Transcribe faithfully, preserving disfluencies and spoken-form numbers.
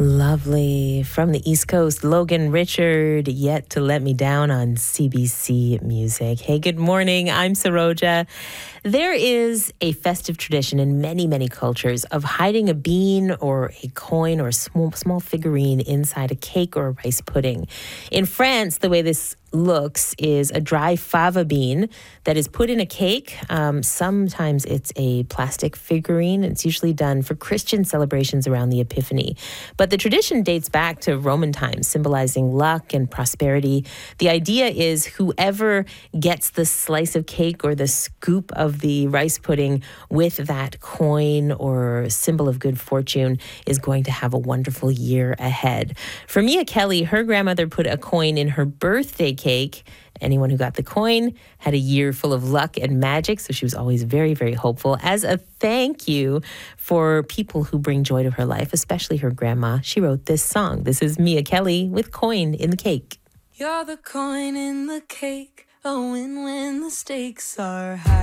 Lovely. From the East Coast, Logan Richard, Yet to Let Me Down on C B C Music. Hey, good morning. I'm Saroja. There is a festive tradition in many, many cultures of hiding a bean or a coin or a small, small figurine inside a cake or a rice pudding. In France, the way this looks is a dry fava bean that is put in a cake. Um, sometimes it's a plastic figurine. It's usually done for Christian celebrations around the Epiphany. But the tradition dates back to Roman times, symbolizing luck and prosperity. The idea is whoever gets the slice of cake or the scoop of the rice pudding with that coin or symbol of good fortune is going to have a wonderful year ahead. For Mia Kelly, her grandmother put a coin in her birthday cake. Anyone who got the coin had a year full of luck and magic, so she was always very, very hopeful. As a thank you for people who bring joy to her life, especially her grandma, she wrote this song. This is Mia Kelly with Coin in the Cake. You're the coin in the cake, a win when the stakes are high.